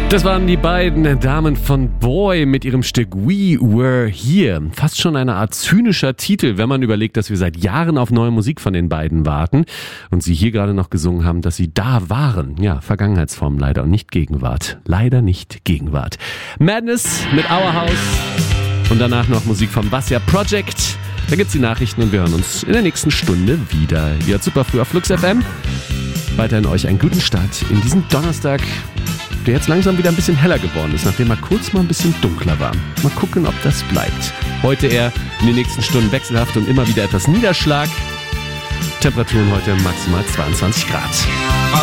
Das waren die beiden Damen von Boy mit ihrem Stück We Were Here. Fast schon eine Art zynischer Titel, wenn man überlegt, dass wir seit Jahren auf neue Musik von den beiden warten und sie hier gerade noch gesungen haben, dass sie da waren. Ja, Vergangenheitsform leider und nicht Gegenwart. Leider nicht Gegenwart. Madness mit Our House und danach noch Musik vom Vasya Project. Da gibt's die Nachrichten und wir hören uns in der nächsten Stunde wieder. Ihr hört super früh auf Flux FM. Weiterhin euch einen guten Start in diesen Donnerstag, der jetzt langsam wieder ein bisschen heller geworden ist, nachdem er kurz mal ein bisschen dunkler war. Mal gucken, ob das bleibt. Heute eher in den nächsten Stunden wechselhaft und immer wieder etwas Niederschlag. Temperaturen heute maximal 22 Grad.